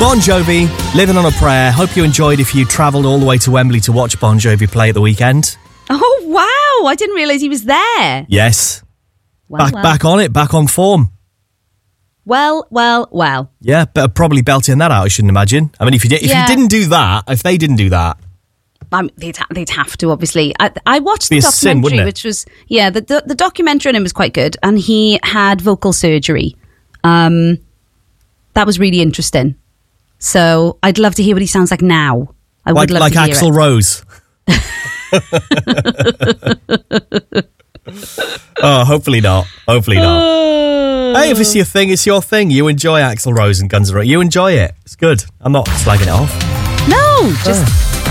Bon Jovi, Living on a Prayer. Hope you enjoyed if you travelled all the way to Wembley to watch Bon Jovi play at the weekend. Oh, wow. I didn't realise he was there. Yes. Well. Back on it, back on form. Well. Yeah, but probably belting that out, I shouldn't imagine. I mean, if you didn't do that, if they didn't do that... they'd have to, obviously. I watched the documentary, which was... Yeah, the documentary on him was quite good, and he had vocal surgery. That was really interesting. So I'd love to hear what he sounds like now. I would love to hear Axl Rose. Oh, hopefully not. Hey, if it's your thing, it's your thing. You enjoy Axl Rose and Guns N' Roses. You enjoy it. It's good. I'm not slagging it off. No, just,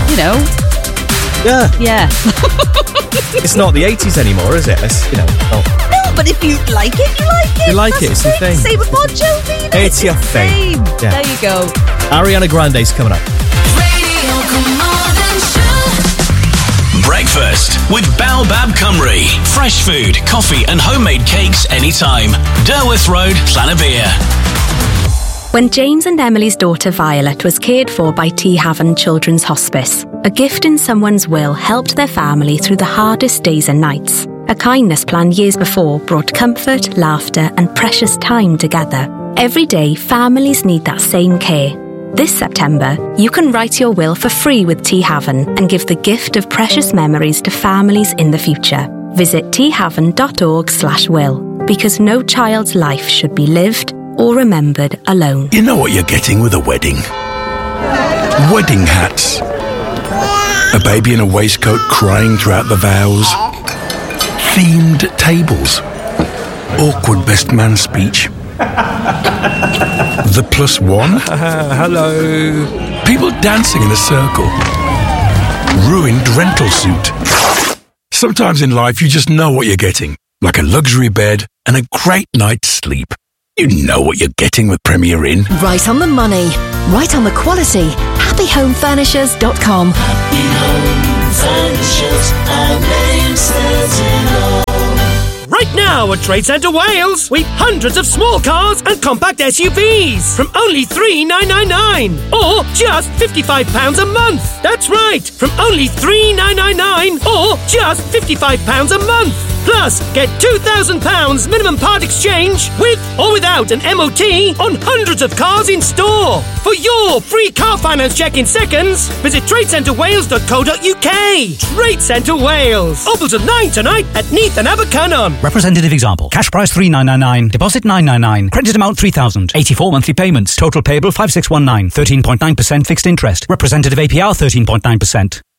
Yeah. It's not the 80s anymore, is it? No, but if you like it, you like it. You like it, it's your thing. Same with Bon Jovi. It's your thing. Yeah. There you go. Ariana Grande's coming up. Radio Carmarthen Show. Breakfast with Baobab Cymru. Fresh food, coffee and homemade cakes anytime. Derwith Road, Llanybia. When James and Emily's daughter Violet was cared for by T Haven Children's Hospice, a gift in someone's will helped their family through the hardest days and nights. A kindness plan years before brought comfort, laughter and precious time together. Every day, families need that same care. This September, you can write your will for free with T Haven and give the gift of precious memories to families in the future. Visit thaven.org/will, because no child's life should be lived or remembered alone. You know what you're getting with a wedding? Wedding hats. A baby in a waistcoat crying throughout the vows. Themed tables. Awkward best man speech. The +1. Hello. People dancing in a circle. Ruined rental suit. Sometimes in life you just know what you're getting. Like a luxury bed and a great night's sleep. You know what you're getting with Premier Inn. Right on the money. Right on the quality. HappyHomeFurnishers.com. Happy Home Furnishers, our name says it all. Right now at Trade Centre Wales, we've hundreds of small cars and compact SUVs from only $3,999 or just £55 a month. That's right, from only $3,999 or just £55 a month. Plus, get £2,000 minimum part exchange with or without an MOT on hundreds of cars in store. For your free car finance check in seconds, visit tradecentrewales.co.uk. Trade Centre Wales. Open till 9 tonight at Neath and Abercynon. Representative example. Cash price $3,999. Deposit $999. Credit amount $3,000. 84 monthly payments. Total payable $5,619. 13.9% fixed interest. Representative APR 13.9%.